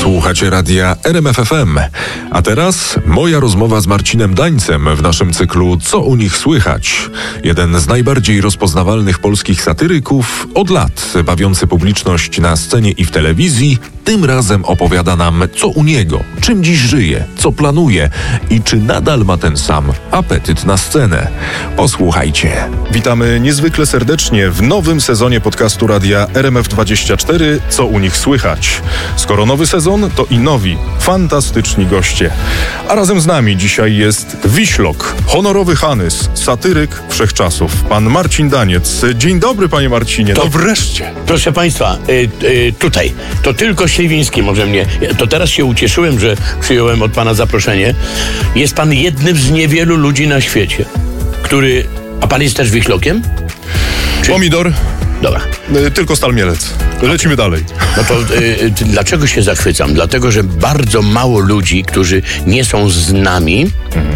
Słuchacie radia RMF FM. A teraz moja rozmowa z Marcinem Dańcem w naszym cyklu Co u nich słychać? Jeden z najbardziej rozpoznawalnych polskich satyryków od lat, bawiący publiczność na scenie i w telewizji, tym razem opowiada nam, co u niego, czym dziś żyje, co planuje i czy nadal ma ten sam apetyt na scenę. Posłuchajcie. Witamy niezwykle serdecznie w nowym sezonie podcastu radia RMF24 Co u nich słychać? Skoro nowy sezon, to i nowi, fantastyczni goście. A razem z nami dzisiaj jest Wiślok, honorowy Hanys, satyryk wszechczasów, pan Marcin Daniec. Dzień dobry, panie Marcinie. To wreszcie. Proszę państwa, tutaj, to tylko Śliwiński może mnie, to teraz się ucieszyłem, że przyjąłem od pana zaproszenie. Jest pan jednym z niewielu ludzi na świecie, który... A pan jest też Wiślokiem? Pomidor. Dobra. Tylko Stal Mielec. Lecimy dalej. No to dlaczego się zachwycam? Dlatego, że bardzo mało ludzi, którzy nie są z nami,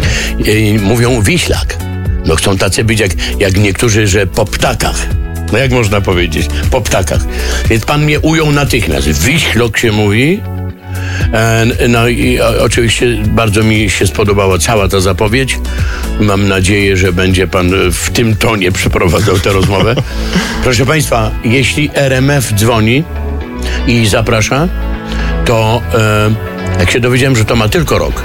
mówią Wiślak. No chcą tacy być jak niektórzy, że po ptakach. No jak można powiedzieć? Po ptakach. Więc pan mnie ujął natychmiast. Wiślok się mówi. No i oczywiście bardzo mi się spodobała cała ta zapowiedź. Mam nadzieję, że będzie pan w tym tonie przeprowadzał tę rozmowę. Proszę państwa, jeśli RMF dzwoni i zaprasza, to jak się dowiedziałem, że to ma tylko rok,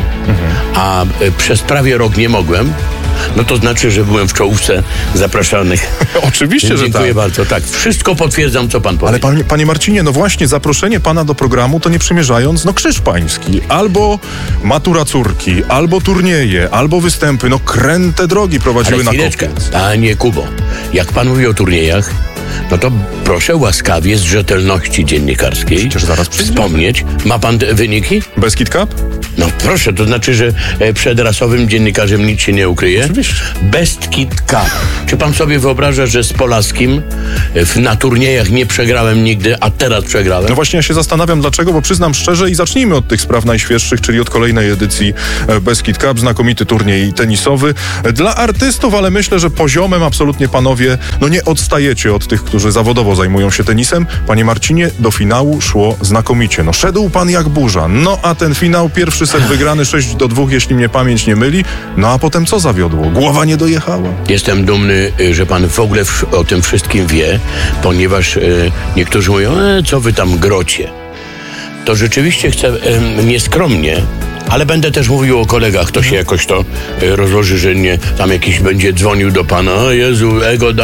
a przez prawie rok nie mogłem, no to znaczy, że byłem w czołówce zapraszanych. Oczywiście, że tak. Dziękuję bardzo. Tak, wszystko potwierdzam, co pan powiedział. Ale panie Marcinie, no właśnie zaproszenie pana do programu to nie przymierzając, no krzyż pański, albo matura córki, albo turnieje, albo występy, no kręte drogi prowadziły na kopiec. Panie Kubo, jak pan mówi o turniejach, no to proszę łaskawie z rzetelności dziennikarskiej przecież zaraz wspomnieć. Ma pan wyniki? Beskid Cup? No proszę, to znaczy, że przed rasowym dziennikarzem nic się nie ukryje. Oczywiście. Beskid Cup. Czy pan sobie wyobraża, że z Polaskim na turniejach nie przegrałem nigdy, a teraz przegrałem? No właśnie ja się zastanawiam dlaczego, bo przyznam szczerze i zacznijmy od tych spraw najświeższych, czyli od kolejnej edycji Beskid Cup, znakomity turniej tenisowy. Dla artystów, ale myślę, że poziomem absolutnie panowie, no nie odstajecie od tych, którzy zawodowo zajmują się tenisem. Panie Marcinie, do finału szło znakomicie. No szedł pan jak burza. No a ten finał, pierwszy set wygrany 6-2, jeśli mnie pamięć nie myli. No a potem co zawiodło? Głowa nie dojechała. Jestem dumny, że pan w ogóle o tym wszystkim wie, ponieważ niektórzy mówią, co wy tam grocie. To rzeczywiście chcę nieskromnie, ale będę też mówił o kolegach, to się jakoś to rozłoży, że nie tam jakiś będzie dzwonił do pana, o Jezu, ego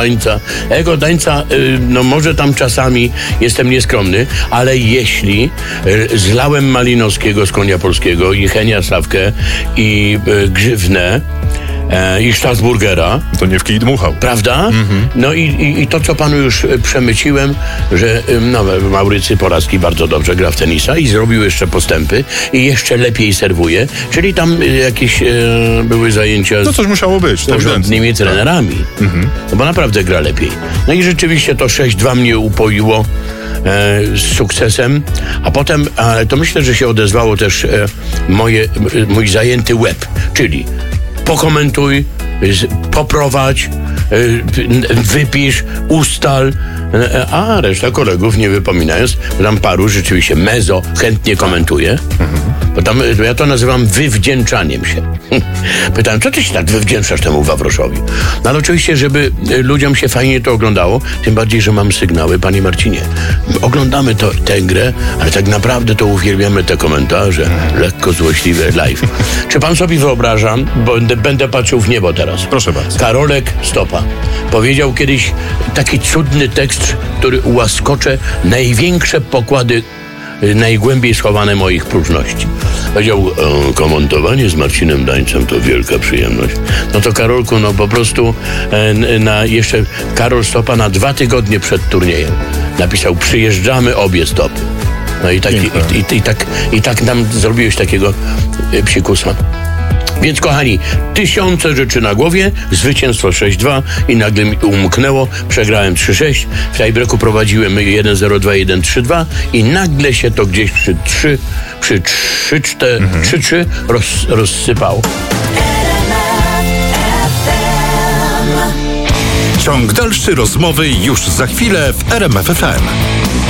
Dańca, no może tam czasami jestem nieskromny, ale jeśli zlałem Malinowskiego z Konia Polskiego i Henia Sawkę i Grzywnę i Strasburgera. To nie w kij dmuchał. Prawda? No i to, co panu już przemyciłem, że Maurycy Poraski bardzo dobrze gra w tenisa i zrobił jeszcze postępy i jeszcze lepiej serwuje, czyli tam jakieś były zajęcia to coś musiało być, z porządnymi trenerami. No bo naprawdę gra lepiej. No i rzeczywiście to 6-2 mnie upoiło z sukcesem, a potem to myślę, że się odezwało też mój zajęty łeb, czyli pokomentuj, poprowadź, wypisz, ustal, a reszta kolegów, nie wypominając, tam paru rzeczywiście chętnie komentuje, bo tam ja to nazywam wywdzięczaniem się. Pytałem, co ty się tak wywdzięczasz temu Wawroszowi? No ale oczywiście, żeby ludziom się fajnie to oglądało, tym bardziej, że mam sygnały, panie Marcinie. Oglądamy tę grę, ale tak naprawdę to uwielbiamy te komentarze, lekko złośliwe live. Czy pan sobie wyobraża, bo będę patrzył w niebo teraz. Proszę bardzo. Karolek Stopa powiedział kiedyś taki cudny tekst, który ułaskocze największe pokłady najgłębiej schowane moich próżności. Powiedział, komentowanie z Marcinem Dańcem to wielka przyjemność. No to Karolku, no po prostu jeszcze Karol Stopa na 2 tygodnie przed turniejem napisał, przyjeżdżamy obie stopy. No i tak nam zrobiłeś takiego psikusa. Więc kochani, 1000 rzeczy na głowie, zwycięstwo 6-2 i nagle mi umknęło, przegrałem 3-6, w tiebreaku prowadziłem 1-0, 2-1, 3-2 i nagle się to gdzieś przy 3-3 rozsypało. Ciąg dalszy rozmowy już za chwilę w RMF FM.